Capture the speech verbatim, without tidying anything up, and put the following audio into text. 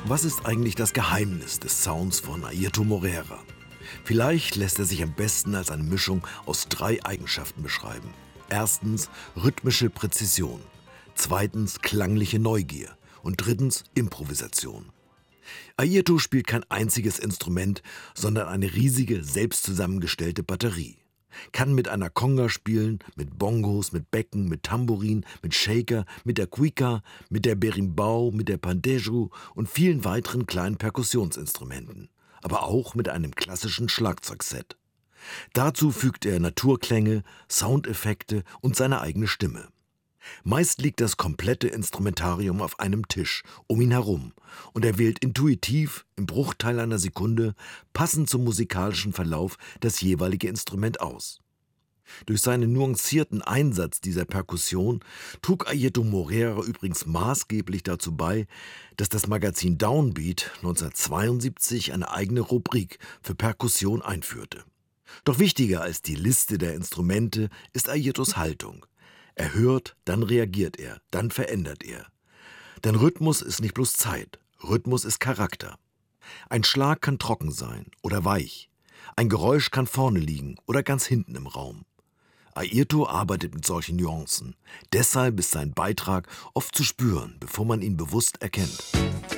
Was ist eigentlich das Geheimnis des Sounds von Airto Moreira? Vielleicht lässt er sich am besten als eine Mischung aus drei Eigenschaften beschreiben. Erstens rhythmische Präzision, zweitens klangliche Neugier und drittens Improvisation. Airto spielt kein einziges Instrument, sondern eine riesige, selbst zusammengestellte Batterie. Kann mit einer Conga spielen, mit Bongos, mit Becken, mit Tambourin, mit Shaker, mit der Cuica, mit der Berimbau, mit der Pandeiro und vielen weiteren kleinen Perkussionsinstrumenten. Aber auch mit einem klassischen Schlagzeugset. Dazu fügt er Naturklänge, Soundeffekte und seine eigene Stimme. Meist liegt das komplette Instrumentarium auf einem Tisch um ihn herum und er wählt intuitiv, im Bruchteil einer Sekunde, passend zum musikalischen Verlauf das jeweilige Instrument aus. Durch seinen nuancierten Einsatz dieser Perkussion trug Airto Moreira übrigens maßgeblich dazu bei, dass das Magazin Downbeat neunzehnhundertzweiundsiebzig eine eigene Rubrik für Perkussion einführte. Doch wichtiger als die Liste der Instrumente ist Airtos Haltung. Er hört, dann reagiert er, dann verändert er. Denn Rhythmus ist nicht bloß Zeit, Rhythmus ist Charakter. Ein Schlag kann trocken sein oder weich. Ein Geräusch kann vorne liegen oder ganz hinten im Raum. Airto arbeitet mit solchen Nuancen. Deshalb ist sein Beitrag oft zu spüren, bevor man ihn bewusst erkennt.